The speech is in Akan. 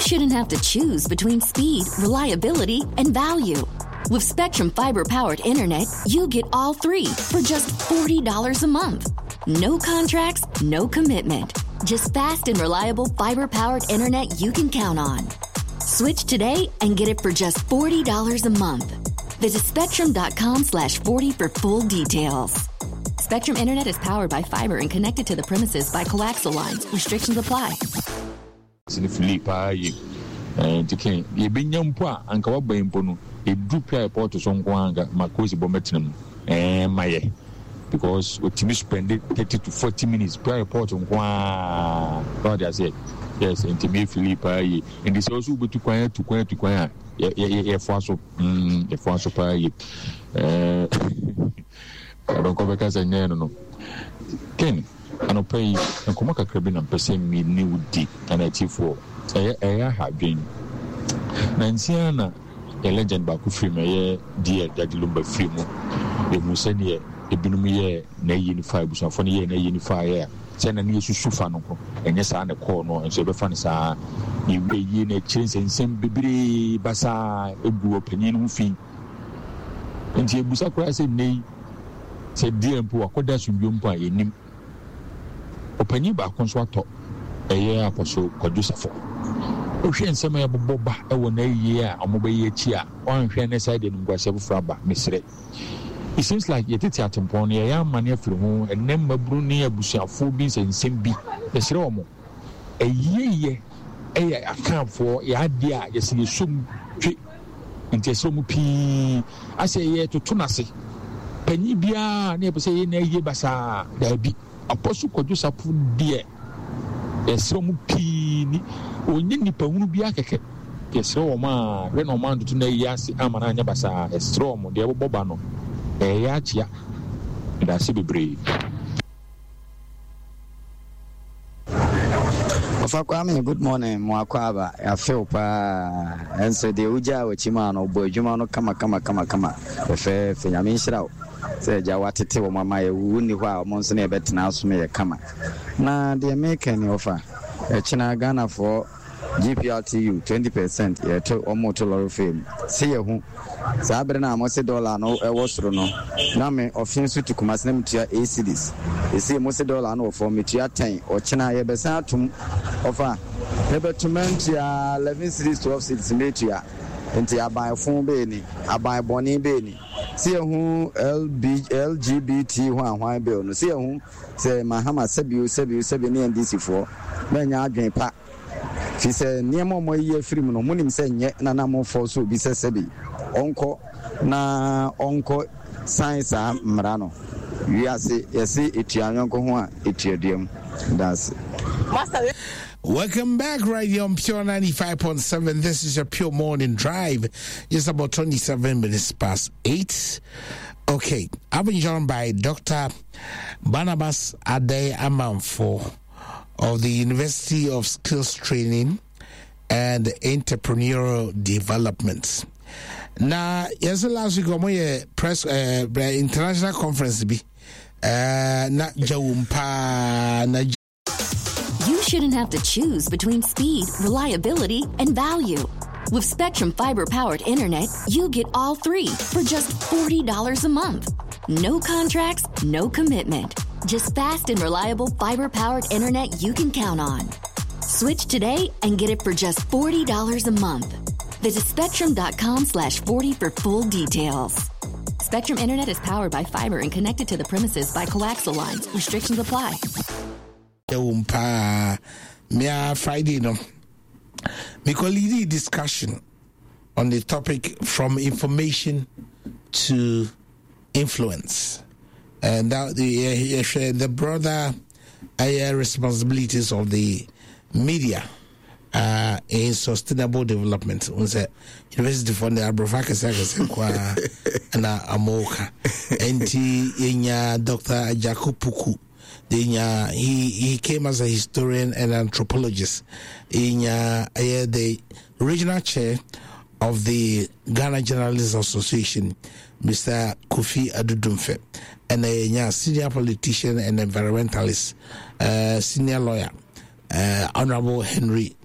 shouldn't have to choose between speed, reliability, and value. With Spectrum Fiber-powered internet, you get all three for just $40 a month. No contracts, no commitment. Just fast and reliable fiber-powered internet you can count on. Switch today and get it for just $40 a month. Visit spectrum.com/40 for full details. Spectrum Internet is powered by fiber and connected to the premises by coaxial lines. Restrictions apply. Because we can spend 30 to 40 minutes per report on what I said. Yes, and to me, Philip, and this also be to quiet. Yeah, for so, I don't go because I know. Ken, I don't pay and come a cabin and person me new deep and I chief for I have been. Nancyana, a legend back with me, dear Daddy Lumber Film, the Musenia. Ebinumye na unify busafo ne na unify say na ne susufa no ko enye sa na call no enso be fa ne sa iwe yi na chinsensem bibiri basa egu opanyin hu fi enti ebusa kura say nei say die mpo akoda sundwompo a yenim opanyin ba konso ato eye aposo kwadusafo ohwe nsema ya boboba ewo na yiye a omoba yi achi a onhwe ne side no ngwase fraba misre. It seems like you did at Temponia, young man from home, and number Bruni, Abusia, Phobis, and Simbi, the Sromo. A year, I can't for a idea, you see, some trick into some pea. I say, yeah, to Tunasi. Penibia, never say, nay, basa, there be Apostle Codusa food dear. There's some pea, or Nini Pamubiaka. Yes, Roma, Renoman to Nayasi, Amaranya Basa, a strom, the Bobano. Yachia, and I see be brave. Good morning, Moakwaba. I feel and so the Uja, which Chimano, Bojumano, come. The fair Yamin Shroud said Jawati, my wounded while Monsignor Betnaus may come. Now, the American offer a China Ghana for GPRTU 20%, yeah, to almost a lot of fame. See you. Sabrina $1 no Ewosrono. Name offense to Kumasnem to your ACDs. You see $1 no for me to your 10 or China Yabesa to offer. Never to mention 11 cities, 12 cities in Latia. Into a buy phone Benny, a buy Bonnie Benny. See who LGBT one bill. No see whom say Mahama Sebu and DC4. Then you are going pack. She said, near more year free no money saying yet nana more for so be sebi. Onko science Marano. We are say it's your uncle one, it's your dear. That's it. Welcome back, right here on Pure 95.7. This is a Pure Morning Drive. Just about 27 minutes past 8. Okay, I've been joined by Dr. Barnabas Ade Amanfo of the University of Skills Training and Entrepreneurial Development. Now, yes, last week we press international conference be na jawumpa na. You shouldn't have to choose between speed, reliability, and value. With Spectrum Fiber-powered internet, you get all three for just $40 a month. No contracts, no commitment. Just fast and reliable fiber-powered internet you can count on. Switch today and get it for just $40 a month. Visit spectrum.com/40 for full details. Spectrum Internet is powered by fiber and connected to the premises by coaxial lines. Restrictions apply. Friday, no. We could lead a discussion on the topic from information to influence. And that the broader responsibilities of the media in sustainable development. University Fund Abrofaka and Amoka. And Dr. Jacob Puku. He came as a historian and anthropologist. The regional chair of the Ghana Journalists Association, Mr. Kofi Adudumfe, and a senior politician and environmentalist, senior lawyer, Honorable Henry